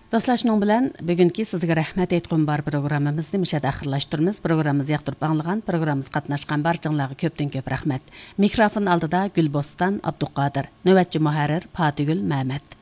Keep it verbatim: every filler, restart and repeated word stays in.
Dostlar, şunun bilan bugünkü sizga rahmat aytqum bar programmamizni müşada axırlaşdırmız. Programmamizni yoqtirib anlagan, programmamizga qatnaşqan barchanglarga ko'pdan ko'p rahmat. Mikrofon oldida Gulbostan Abduqodir, navbatchi muharrir Fatigul Mehmet.